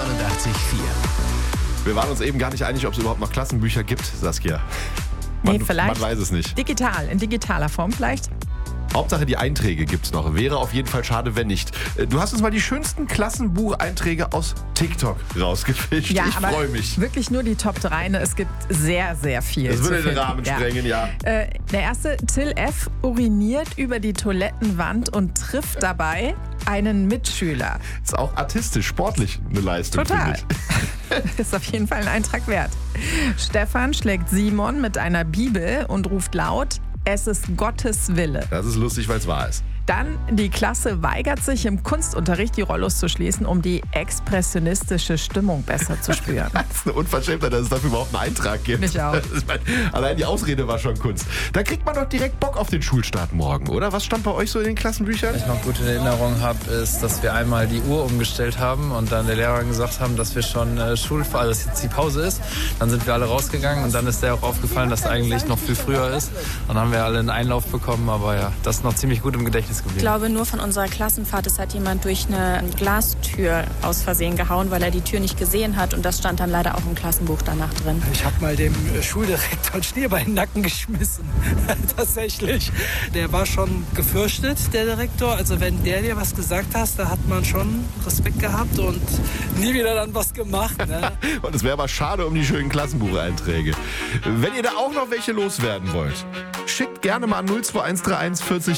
Wir waren uns eben gar nicht einig, ob es überhaupt noch Klassenbücher gibt, Saskia. Vielleicht. Man weiß es nicht. Digital, in digitaler Form vielleicht. Hauptsache die Einträge gibt's noch. Wäre auf jeden Fall schade, wenn nicht. Du hast uns mal die schönsten Klassenbucheinträge aus TikTok rausgefischt. Ja, ich freue mich. Wirklich nur die Top 3. Ne? Es gibt sehr, sehr viel. Das würde zu den finden. Rahmen sprengen, ja. Der erste, Till F. uriniert über die Toilettenwand und trifft dabei einen Mitschüler. Ist auch artistisch, sportlich eine Leistung, Total. finde ich. Ist auf jeden Fall ein Eintrag wert. Stefan schlägt Simon mit einer Bibel und ruft laut: Es ist Gottes Wille. Das ist lustig, weil es wahr ist. Dann, die Klasse weigert sich im Kunstunterricht die Rollos zu schließen, um die expressionistische Stimmung besser zu spüren. Das ist eine Unverschämtheit, dass es dafür überhaupt einen Eintrag gibt. Mich auch. Ich meine, allein die Ausrede war schon Kunst. Da kriegt man doch direkt Bock auf den Schulstart morgen, oder? Was stand bei euch so in den Klassenbüchern? Was ich noch gut in Erinnerung habe, ist, dass wir einmal die Uhr umgestellt haben und dann der Lehrer gesagt haben, dass wir schon also dass jetzt die Pause ist. Dann sind wir alle rausgegangen und dann ist der auch aufgefallen, dass eigentlich noch viel früher ist. Dann haben wir alle einen Einlauf bekommen, aber ja, das ist noch ziemlich gut im Gedächtnis geblieben. Ich glaube, nur von unserer Klassenfahrt, es hat jemand durch eine Glastür aus Versehen gehauen, weil er die Tür nicht gesehen hat. Und das stand dann leider auch im Klassenbuch danach drin. Ich habe mal dem Schuldirektor einen Schneeball in den Nacken geschmissen. Tatsächlich. Der war schon gefürchtet, der Direktor. Also wenn der dir was gesagt hat, da hat man schon Respekt gehabt und nie wieder dann was gemacht. Ne? Und es wäre aber schade um die schönen Klassenbucheinträge. Wenn ihr da auch noch welche loswerden wollt, schickt gerne mal an 02131 40